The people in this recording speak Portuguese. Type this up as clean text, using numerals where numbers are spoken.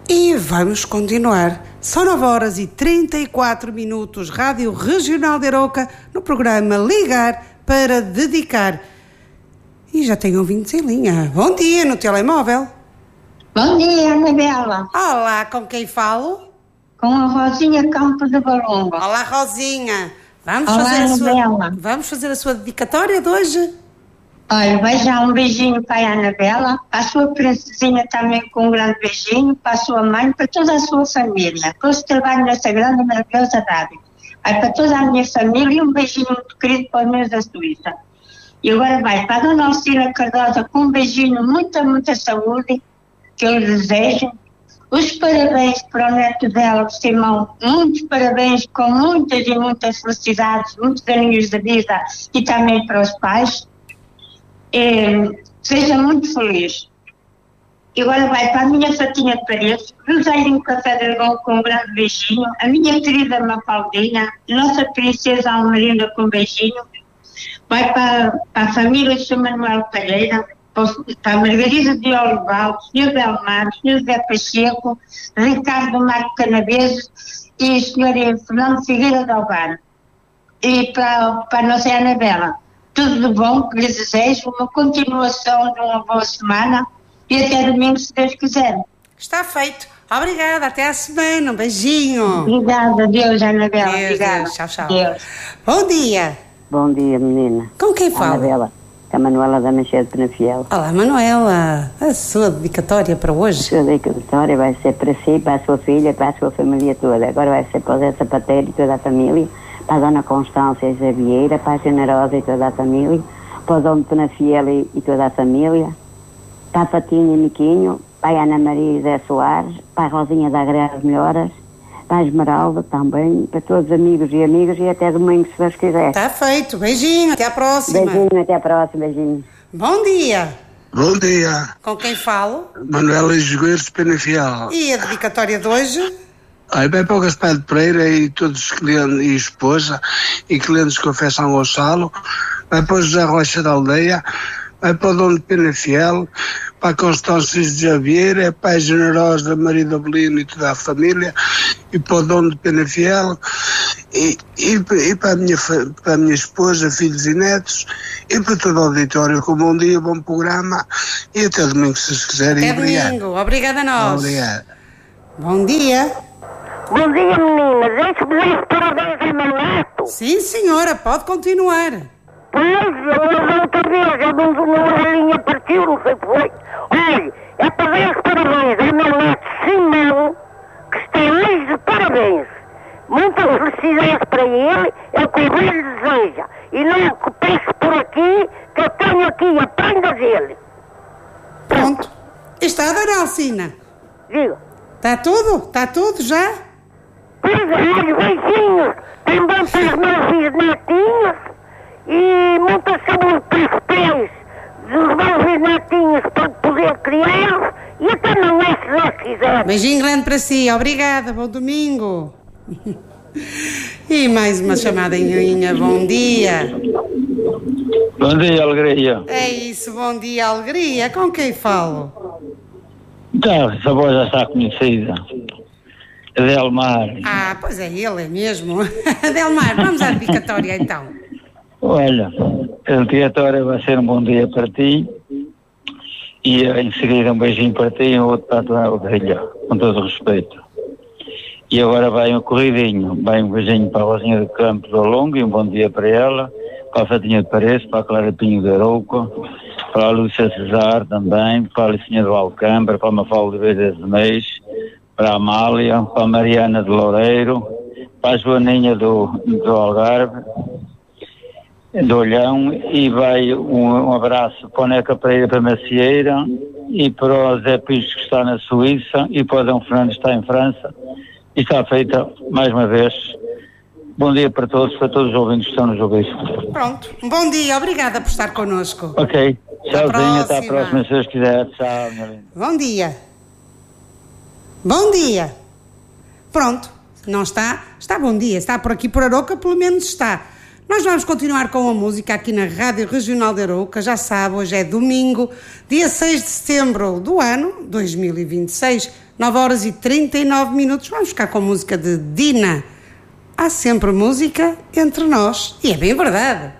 E vamos continuar. São 9h34, Rádio Regional de Arouca, no programa Ligar para Dedicar. E já tem ouvintes em linha. Bom dia no telemóvel. Bom dia, Anabela. Olá, com quem falo? Com a Rosinha Campos de Balonga. Olá, Rosinha. Olá, Anabela. Vamos fazer a sua dedicatória de hoje? Olha, vai já um beijinho para a Anabela, para a sua princesinha também com um grande beijinho, para a sua mãe, para toda a sua família. Para o trabalho nessa grande e maravilhosa rádio. Vai para toda a minha família e um beijinho muito querido para os meus da Suíça. E agora vai para a Dona Alcina Cardosa com um beijinho, muita saúde, que eu lhe desejo. Os parabéns para o neto dela, o Simão, muitos parabéns, com muitas e muitas felicidades, muitos aninhos de vida, e também para os pais. Seja muito feliz. E agora vai para a minha fatinha de paredes, Rosário Café Dragão com um grande beijinho, a minha querida Mafaldinha, nossa princesa Almarinda com um beijinho, vai para a família de São Manuel Pereira, para a Margarida de Olival, o Sr. Belmar, o Sr. Zé Pacheco, Ricardo Marco Canaveses e o Sr. Fernando Figueira de Alvaro. E para a nossa Anabela, tudo de bom, que lhes desejo, uma continuação de uma boa semana e até domingo, se Deus quiser. Está feito. Obrigada, até à semana, um beijinho. Obrigada, Deus, Anabela. Deus, obrigada. Deus, tchau. Deus. Bom dia. Bom dia, menina. Com quem fala? Anabela, a Manuela da Manchete de Penafiel. Olá, Manuela. A sua dedicatória para A hoje? sua dedicatória vai ser para si, para a sua filha, para a sua família toda. Agora vai ser para o Zé Sapateiro e toda a família, para a Dona Constância Xavieira, para a Generosa e toda a família, para o Dom de Penafiel e toda a família, para a Fatinha e Miquinho, para a Ana Maria e Zé Soares, para a Rosinha da Agregar Melhoras, para a Esmeralda também, para todos os amigos e amigas e até domingo, se Deus quiser. Está feito. Beijinho, até à próxima. Beijinho, até a próxima, beijinho. Bom dia. Bom dia, Com quem falo? Manuela Jogueiros de Penafiel. E a dedicatória de hoje? Aí vai para o Gaspar de Pereira e todos os clientes e esposa e clientes que confessam ao Salo, vai para o José Rocha da Aldeia, vai para o Dono de Penafiel, para a Constância de Javiera, para a Generosa Maria da Belino e toda a família, e para o Dono de Penafiel, e para a minha esposa, filhos e netos, e para todo o auditório, com bom dia, bom programa, e até domingo, se vocês quiserem. Até domingo. Obrigada a nós. Obrigado. Bom dia. Bom dia, meninas. Deixe-me parabéns ao meu neto. Sim, senhora, pode continuar. Pois, eu outra vez, uma orelhinha partiu, não sei o que foi. Olha, é para dar os parabéns ao meu neto Simão, que está mais de parabéns. Muitas felicidades para ele, é o que o velho deseja. E não que peço por aqui, que eu tenho aqui a prenda dele. Pronto. Está, Dona Alcina? Diga. Está tudo? Está tudo já? Pois é, olha, beijinhos também para os meus netinhos e muita saúde para os pés dos meus netinhos para poder criá-los e até não é se Deus quiser. Beijinho grande para si. Obrigada. Bom domingo. E mais uma chamada em linha. Bom dia. Bom dia, alegria. É isso. Bom dia, alegria. Com quem falo? Então, essa voz já está conhecida. Delmar. Ah, pois é ele, é mesmo. Delmar, vamos à dedicatória então. Olha, a dedicatória vai ser um bom dia para ti e em seguida um beijinho para ti e outro para a tua ovelha, com todo o respeito. E agora vai um corridinho, vai um beijinho para a Rosinha de Campos ao Longo e um bom dia para ela, para a Fatinha de Paredes, para a Clara Pinho de Arouca, para a Lúcia Cesar também, para a Licinha do Alcâmbra, para a Mafalda de Veiras de Meis, para a Amália, para a Mariana de Loureiro, para a Joaninha do Algarve, do Olhão, e vai um abraço para o Neca Pereira para a Macieira e para o Zé Pires que está na Suíça e para o Dom Fernando que está em França. E está feita mais uma vez. Bom dia para todos os ouvintes que estão nos ouvindo. Pronto, um bom dia, obrigada por estar connosco. Ok, tchauzinho, até à próxima. próxima, se Deus quiser. Tchau, minha linda. Bom dia. Bom dia. Pronto, não está? Está bom dia, está por aqui por Arouca, pelo menos está. Nós vamos continuar com a música aqui na Rádio Regional de Arouca. Já sabe, hoje é domingo, dia 6 de setembro do ano 2026, 9h39. Vamos ficar com a música de Dina. Há sempre música entre nós, e é bem verdade.